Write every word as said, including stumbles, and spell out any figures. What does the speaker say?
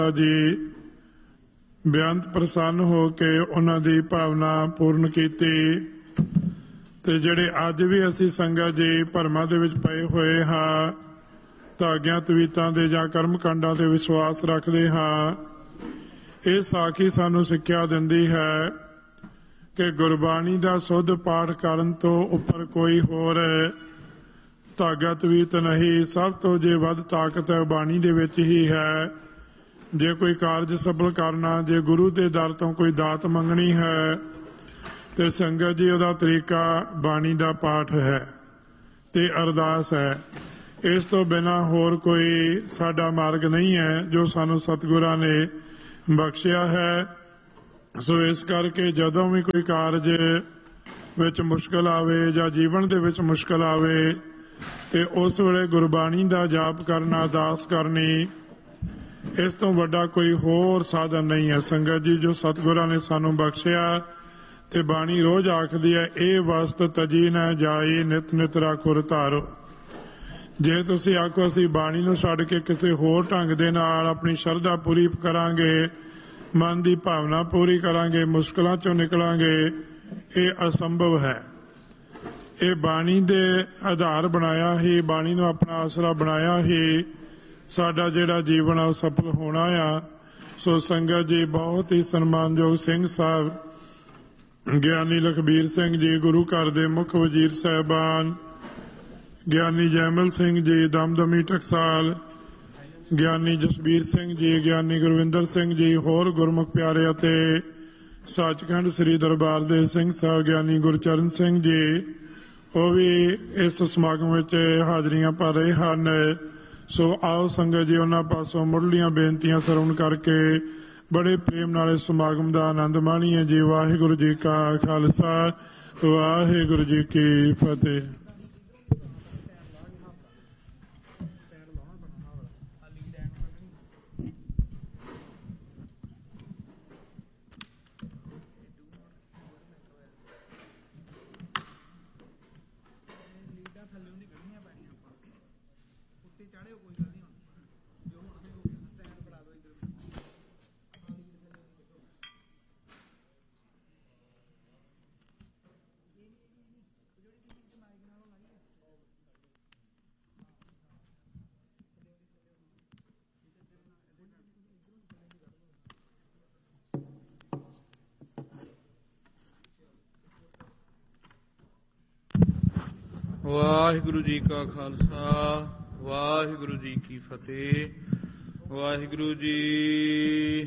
ਜੀ ਬੇਅੰਤ ਪ੍ਰਸੰਨ ਹੋ ਕੇ ਉਹਨਾਂ ਦੀ ਭਾਵਨਾ ਪੂਰਨ ਕੀਤੀ। ਤੇ ਜਿਹੜੇ ਅੱਜ ਵੀ ਅਸੀਂ ਸੰਗਤ ਜੀ ਭਰਮਾਂ ਦੇ ਵਿੱਚ ਪਏ ਹੋਏ ਹਾਂ, ਧਾਗਿਆਂ ਤਵੀਤਾਂ ਦੇ ਜਾਂ ਕਰਮ ਕਾਂਡਾਂ ਤੇ ਵਿਸ਼ਵਾਸ ਰੱਖਦੇ ਹਾਂ, ਇਹ ਸਾਖੀ ਸਾਨੂੰ ਸਿੱਖਿਆ ਦਿੰਦੀ ਹੈ ਕਿ ਗੁਰਬਾਣੀ ਦਾ ਸੁੱਧ ਪਾਠ ਕਰਨ ਤੋਂ ਉੱਪਰ ਕੋਈ ਹੋਰ ਧਾਗਾ ਤਵੀਤ ਨਹੀਂ। ਸਭ ਤੋਂ ਜੇ ਵੱਧ ਤਾਕਤ ਹੈ ਬਾਣੀ ਦੇ ਵਿੱਚ ਹੀ ਹੈ। ਜੇ ਕੋਈ ਕਾਰਜ ਸਫਲ ਕਰਨਾ, ਜੇ ਗੁਰੂ ਦੇ ਦਰ ਤੋਂ ਕੋਈ ਦਾਤ ਮੰਗਣੀ ਹੈ ਤੇ ਸੰਗਤ ਜੀ ਉਹਦਾ ਤਰੀਕਾ ਬਾਣੀ ਦਾ ਪਾਠ ਹੈ ਤੇ ਅਰਦਾਸ ਹੈ। ਇਸ ਤੋਂ ਬਿਨਾਂ ਹੋਰ ਕੋਈ ਸਾਡਾ ਮਾਰਗ ਨਹੀਂ ਹੈ ਜੋ ਸਾਨੂੰ ਸਤਿਗੁਰਾਂ ਨੇ ਬਖਸ਼ਿਆ ਹੈ। ਸੋ ਇਸ ਕਰਕੇ ਜਦੋਂ ਵੀ ਕੋਈ ਕਾਰਜ ਵਿੱਚ ਮੁਸ਼ਕਲ ਆਵੇ ਜਾਂ ਜੀਵਨ ਦੇ ਵਿੱਚ ਮੁਸ਼ਕਲ ਆਵੇ ਤੇ ਉਸ ਵੇਲੇ ਗੁਰਬਾਣੀ ਦਾ ਜਾਪ ਕਰਨਾ, ਅਰਦਾਸ ਕਰਨੀ, ਇਸ ਤੋਂ ਵੱਡਾ ਕੋਈ ਹੋਰ ਸਾਧਨ ਨਹੀਂ ਹੈ। ਸੰਗਤ ਜੀ ਜੋ ਸਤਿਗੁਰਾਂ ਨੇ ਸਾਨੂੰ ਬਖਸ਼ਿਆ ਤੇ ਬਾਣੀ ਰੋਜ਼ ਆਖਦੀ ਹੈ, ਇਹ ਵਸਤ ਤਜੀ ਨਾ ਜਾਈ ਨਿਤ ਨਿਤ ਰਾਖੁਰ ਧਾਰੋ। ਜੇ ਤੁਸੀਂ ਆਖੋ ਅਸੀਂ ਬਾਣੀ ਨੂੰ ਛੱਡ ਕੇ ਕਿਸੇ ਹੋਰ ਢੰਗ ਦੇ ਨਾਲ ਆਪਣੀ ਸ਼ਰਧਾ ਪੂਰੀ ਕਰਾਂਗੇ, ਮਨ ਦੀ ਭਾਵਨਾ ਪੂਰੀ ਕਰਾਂਗੇ, ਮੁਸ਼ਕਲਾਂ ਚੋਂ ਨਿਕਲਾਂਗੇ, ਇਹ ਅਸੰਭਵ ਹੈ। ਇਹ ਬਾਣੀ ਦੇ ਆਧਾਰ ਬਣਾਇਆ ਹੀ, ਬਾਣੀ ਨੂੰ ਆਪਣਾ ਆਸਰਾ ਬਣਾਇਆ ਹੀ ਸਾਡਾ ਜਿਹੜਾ ਜੀਵਨ ਆ ਉਹ ਸਫਲ ਹੋਣਾ ਆ। ਸੋ ਸੰਗਤ ਜੀ ਬਹੁਤ ਹੀ ਸਨਮਾਨਯੋਗ ਸਿੰਘ ਸਾਹਿਬ ਗਿਆਨੀ ਲਖਬੀਰ ਸਿੰਘ ਜੀ, ਗੁਰੂ ਘਰ ਦੇ ਮੁੱਖ ਵਜ਼ੀਰ ਸਾਹਿਬਾਨ ਗਿਆਨੀ ਜੈਮਲ ਸਿੰਘ ਜੀ ਦਮਦਮੀ ਟਕਸਾਲ, ਗਿਆਨੀ ਜਸਬੀਰ ਸਿੰਘ ਜੀ, ਗਿਆਨੀ ਗੁਰਵਿੰਦਰ ਸਿੰਘ ਜੀ, ਹੋਰ ਗੁਰਮੁਖ ਪਿਆਰੇ ਅਤੇ ਸੱਚਖੰਡ ਸ੍ਰੀ ਦਰਬਾਰ ਦੇ ਸਿੰਘ ਸਾਹਿਬ ਗਿਆਨੀ ਗੁਰਚਰਨ ਸਿੰਘ ਜੀ, ਉਹ ਵੀ ਇਸ ਸਮਾਗਮ ਵਿੱਚ ਹਾਜ਼ਰੀਆਂ ਭਰ ਰਹੇ ਹਨ। ਸੋ ਆਓ ਸੰਗਤ ਜੀ ਉਹਨਾਂ ਪਾਸੋਂ ਮੁੱਢਲੀਆਂ ਬੇਨਤੀਆਂ ਸਰਵਣ ਕਰਕੇ ਬੜੇ ਪ੍ਰੇਮ ਨਾਲ ਇਸ ਸਮਾਗਮ ਦਾ ਆਨੰਦ ਮਾਣੀਏ ਜੀ। ਵਾਹਿਗੁਰੂ ਜੀ ਕਾ ਖਾਲਸਾ, ਵਾਹਿਗੁਰੂ ਜੀ ਕੀ ਫਤਿਹ। ਵਾਹਿਗੁਰੂ ਜੀ ਕਾ ਖਾਲਸਾ, ਵਾਹਿਗੁਰੂ ਜੀ ਕੀ ਫਤਿਹ। ਵਾਹਿਗੁਰੂ ਜੀ